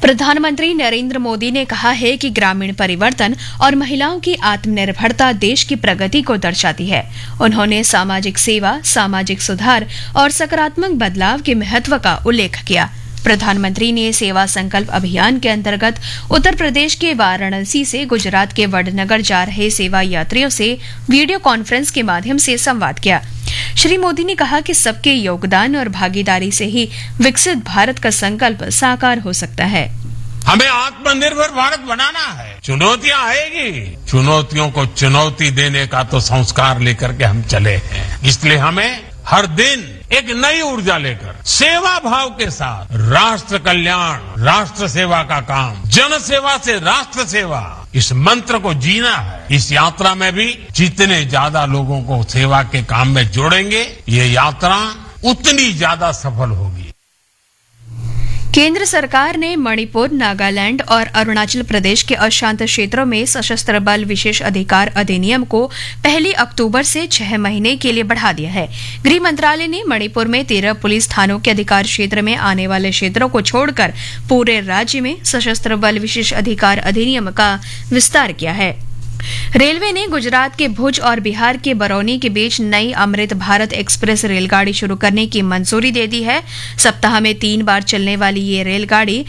प्रधानमंत्री नरेंद्र मोदी ने कहा है कि ग्रामीण परिवर्तन और महिलाओं की आत्मनिर्भरता देश की प्रगति को दर्शाती है। उन्होंने सामाजिक सेवा, सामाजिक सुधार और सकारात्मक बदलाव के महत्व का उल्लेख किया। प्रधानमंत्री ने सेवा संकल्प अभियान के अंतर्गत उत्तर प्रदेश के वाराणसी से गुजरात के वडनगर जा रहे सेवा यात्रियों से वीडियो कॉन्फ्रेंस के माध्यम से संवाद किया। श्री मोदी ने कहा कि सबके योगदान और भागीदारी से ही विकसित भारत का संकल्प साकार हो सकता है। हमें आत्मनिर्भर भारत बनाना है। चुनौतियां आएगी, चुनौतियों को चुनौती देने का तो संस्कार लेकर के हम चले हैं। इसलिए हमें हर दिन एक नई ऊर्जा लेकर सेवा भाव के साथ राष्ट्र कल्याण, राष्ट्र सेवा का काम, जन सेवा से राष्ट्र सेवा, इस मंत्र को जीना है। इस यात्रा में भी जितने ज्यादा लोगों को सेवा के काम में जोड़ेंगे, ये यात्रा उतनी ज्यादा सफल होगी। केंद्र सरकार ने मणिपुर, नागालैंड और अरुणाचल प्रदेश के अशांत क्षेत्रों में सशस्त्र बल विशेष अधिकार अधिनियम को 1 अक्टूबर से 6 महीने के लिए बढ़ा दिया है। गृह मंत्रालय ने मणिपुर में 13 पुलिस थानों के अधिकार क्षेत्र में आने वाले क्षेत्रों को छोड़कर पूरे राज्य में सशस्त्र बल विशेष अधिकार अधिनियम का विस्तार किया है। रेलवे ने गुजरात के भुज और बिहार के बरौनी के बीच नई अमृत भारत एक्सप्रेस रेलगाड़ी शुरू करने की मंजूरी दे दी है। सप्ताह में 3 बार चलने वाली ये रेलगाड़ी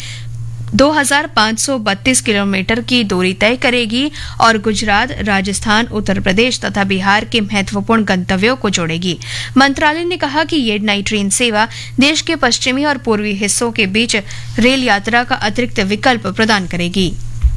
2532 किलोमीटर की दूरी तय करेगी और गुजरात, राजस्थान, उत्तर प्रदेश तथा बिहार के महत्वपूर्ण गंतव्यों को जोड़ेगी। मंत्रालय ने कहा कि ये नई ट्रेन सेवा देश के पश्चिमी और पूर्वी हिस्सों के बीच रेल यात्रा का अतिरिक्त विकल्प प्रदान करेगी।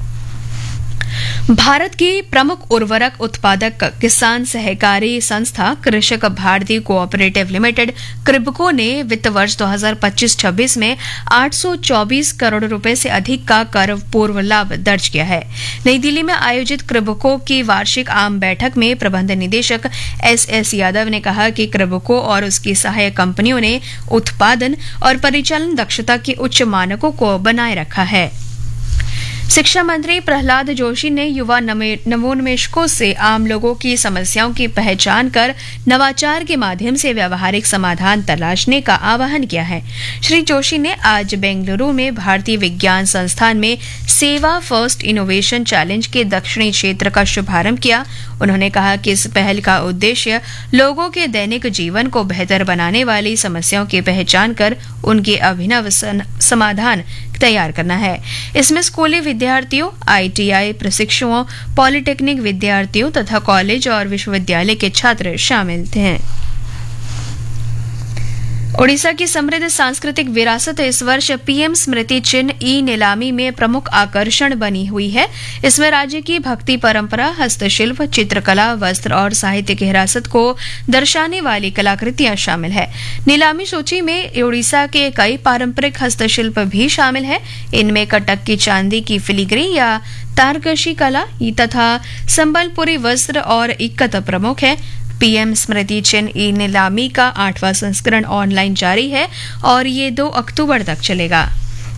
भारत की प्रमुख उर्वरक उत्पादक किसान सहकारी संस्था कृषक भारती कोऑपरेटिव लिमिटेड क्रिबको ने वित्त वर्ष 2025-26 में 824 करोड़ रुपए से अधिक का कर पूर्व लाभ दर्ज किया है। नई दिल्ली में आयोजित क्रिबको की वार्षिक आम बैठक में प्रबंध निदेशक एस यादव ने कहा कि क्रिबको और उसकी सहायक कंपनियों ने उत्पादन और परिचालन दक्षता के उच्च मानकों को बनाए रखा है। शिक्षा मंत्री प्रहलाद जोशी ने युवा नवोन्मेषकों से आम लोगों की समस्याओं की पहचान कर नवाचार के माध्यम से व्यावहारिक समाधान तलाशने का आह्वान किया है। श्री जोशी ने आज बेंगलुरु में भारतीय विज्ञान संस्थान में सेवा फर्स्ट इनोवेशन चैलेंज के दक्षिणी क्षेत्र का शुभारंभ किया। उन्होंने कहा कि इस पहल का उद्देश्य लोगों के दैनिक जीवन को बेहतर बनाने वाली समस्याओं की पहचान कर उनके अभिनव समाधान तैयार करना है। इसमें स्कूली विद्यार्थियों, ITI प्रशिक्षुओं, पॉलिटेक्निक विद्यार्थियों तथा कॉलेज और विश्वविद्यालय के छात्र शामिल थे। ओडिशा की समृद्ध सांस्कृतिक विरासत इस वर्ष पीएम स्मृति चिन्ह नीलामी में प्रमुख आकर्षण बनी हुई है। इसमें राज्य की भक्ति परंपरा, हस्तशिल्प, चित्रकला, वस्त्र और साहित्य की विरासत को दर्शाने वाली कलाकृतियां शामिल है। नीलामी सूची में ओडिशा के कई पारंपरिक हस्तशिल्प भी शामिल है। इनमें कटक की चांदी की फिलीग्री या तारकशी कला तथा संबलपुरी वस्त्र और इक्कत प्रमुख है। पीएम स्मृति चिन्ह नीलामी का 8वां संस्करण ऑनलाइन जारी है और ये 2 अक्टूबर तक चलेगा।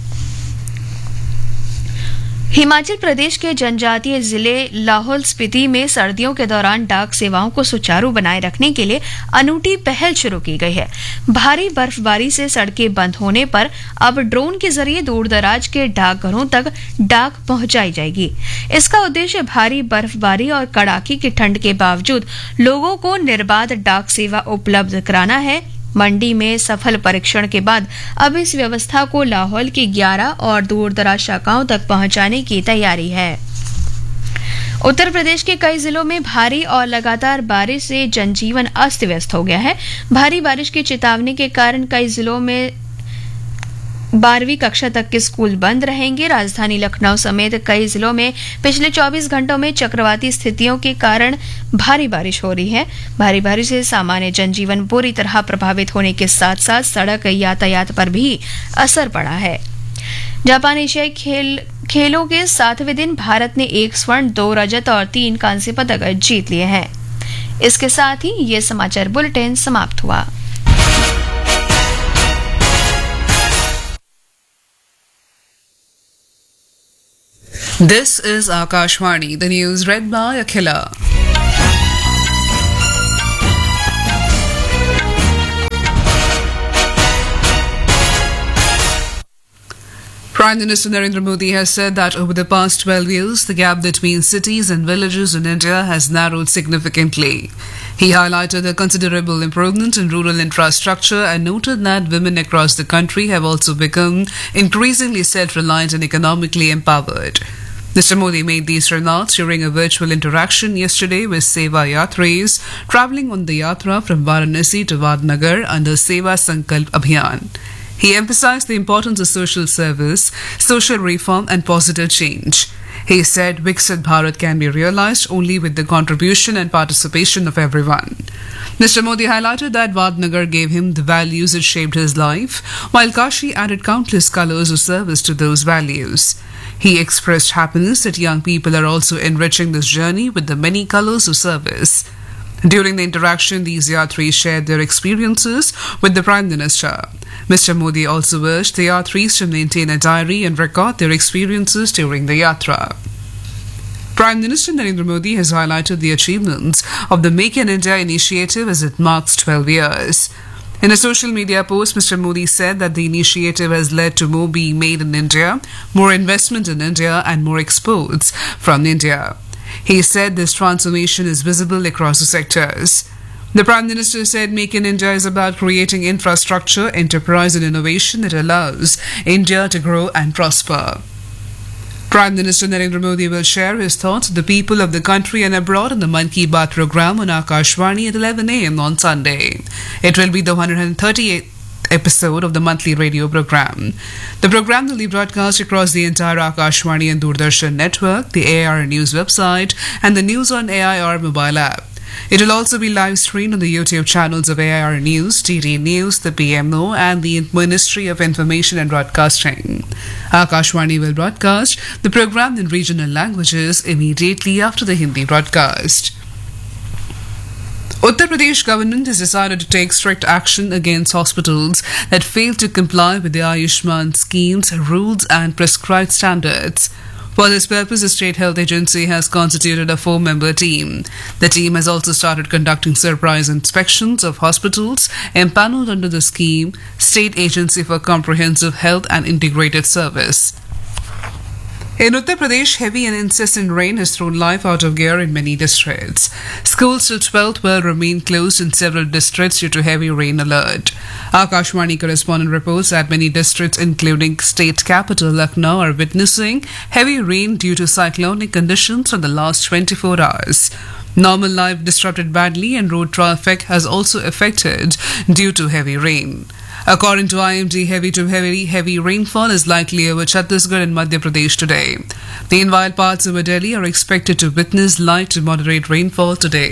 हिमाचल प्रदेश के जनजातीय जिले लाहौल स्पीति में सर्दियों के दौरान डाक सेवाओं को सुचारू बनाए रखने के लिए अनूठी पहल शुरू की गई है। भारी बर्फबारी से सड़कें बंद होने पर अब ड्रोन के जरिए दूरदराज के डाकघरों तक डाक पहुंचाई जाएगी। इसका उद्देश्य भारी बर्फबारी और कड़ाके की ठंड के बावजूद लोगों को निर्बाध डाक सेवा उपलब्ध कराना है। मंडी में सफल परीक्षण के बाद अब इस व्यवस्था को लाहौल की 11 और दूरदराज शाखाओं तक पहुंचाने की तैयारी है। उत्तर प्रदेश के कई जिलों में भारी और लगातार बारिश से जनजीवन अस्त व्यस्त हो गया है। भारी बारिश की चेतावनी के कारण कई जिलों में 12वीं कक्षा तक के स्कूल बंद रहेंगे। राजधानी लखनऊ समेत कई जिलों में पिछले 24 घंटों में चक्रवाती स्थितियों के कारण भारी बारिश हो रही है। भारी बारिश से सामान्य जनजीवन बुरी तरह प्रभावित होने के साथ साथ सड़क यातायात पर भी असर पड़ा है। जापान एशियाई खेलों के 7वें दिन भारत ने 1 स्वर्ण, 2 रजत और 3 कांस्य पदक जीत लिए हैं। इसके साथ ही ये समाचार बुलेटिन समाप्त हुआ। This is Akashvani, the news read by Akhila. Prime Minister Narendra Modi has said that over the past 12 years, the gap between cities and villages in India has narrowed significantly. He highlighted a considerable improvement in rural infrastructure and noted that women across the country have also become increasingly self-reliant and economically empowered. Mr. Modi made these remarks during a virtual interaction yesterday with Seva Yatris travelling on the Yatra from Varanasi to Vadnagar under Seva Sankalp Abhiyan. He emphasized the importance of social service, social reform and positive change. He said Viksit Bharat can be realized only with the contribution and participation of everyone. Mr. Modi highlighted that Vadnagar gave him the values that shaped his life, while Kashi added countless colors of service to those values. He expressed happiness that young people are also enriching this journey with the many colors of service. During the interaction, these Yatris shared their experiences with the Prime Minister. Mr. Modi also urged the Yatris to maintain a diary and record their experiences during the Yatra. Prime Minister Narendra Modi has highlighted the achievements of the Make in India initiative as it marks 12 years. In a social media post, Mr. Modi said that the initiative has led to more being made in India, more investment in India and more exports from India. He said this transformation is visible across the sectors. The Prime Minister said Make in India is about creating infrastructure, enterprise and innovation that allows India to grow and prosper. Prime Minister Narendra Modi will share his thoughts with the people of the country and abroad in the Mann Ki Baat program on Akashvani at 11 a.m. on Sunday. It will be the 138th episode of the monthly radio program. The program will be broadcast across the entire Akashvani and Doordarshan network, the AIR News website, and the News on AIR mobile app. It will also be live streamed on the YouTube channels of AIR News, DD News, the PMO, and the Ministry of Information and Broadcasting. Akashvani will broadcast the program in regional languages immediately after the Hindi broadcast. Uttar Pradesh government has decided to take strict action against hospitals that fail to comply with the Ayushman scheme's rules and prescribed standards. For this purpose, the State Health Agency has constituted a 4-member team. The team has also started conducting surprise inspections of hospitals empaneled under the scheme, State Agency for Comprehensive Health and Integrated Service. In Uttar Pradesh, heavy and incessant rain has thrown life out of gear in many districts. Schools till 12th will remain closed in several districts due to heavy rain alert. Akashvani correspondent reports that many districts, including state capital Lucknow, are witnessing heavy rain due to cyclonic conditions for the last 24 hours. Normal life disrupted badly and road traffic has also affected due to heavy rain. According to IMD, heavy rainfall is likely over Chhattisgarh and Madhya Pradesh today. The inland parts of Delhi are expected to witness light to moderate rainfall today.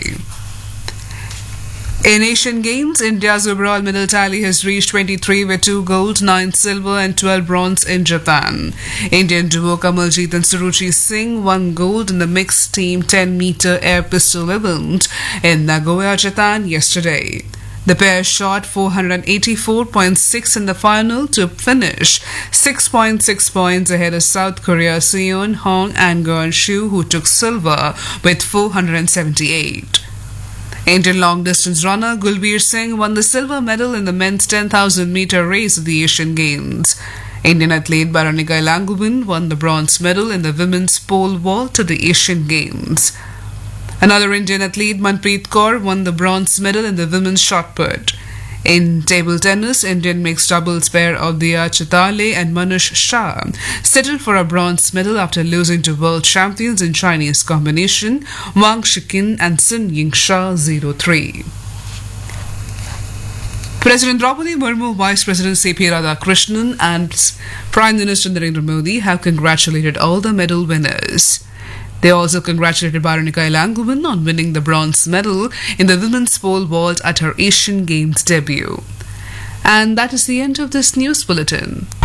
In Asian Games, India's overall medal tally has reached 23 with 2 gold, 9 silver and 12 bronze in Japan. Indian duo Kamaljeet and Suruchi Singh won gold in the mixed team 10-meter air pistol event in Nagoya, Japan yesterday. The pair shot 484.6 in the final to finish 6.6 points ahead of South Korea's Seon Hong and Geon Shu, who took silver with 478. Indian long-distance runner Gulbir Singh won the silver medal in the men's 10,000-meter race of the Asian Games. Indian athlete Baranika Langubin won the bronze medal in the women's pole vault at the Asian Games. Another Indian athlete, Manpreet Kaur, won the bronze medal in the women's shot put. In table tennis, Indian mixed doubles pair Aditya Chitale and Manush Shah settled for a bronze medal after losing to world champions in Chinese combination Wang Shiqin and Sun Yingsha 0-3. President Draupadi Murmu, Vice President C.P. Radhakrishnan and Prime Minister Narendra Modi have congratulated all the medal winners. They also congratulated Baranika Langubin on winning the bronze medal in the women's pole vault at her Asian Games debut. And that is the end of this news bulletin.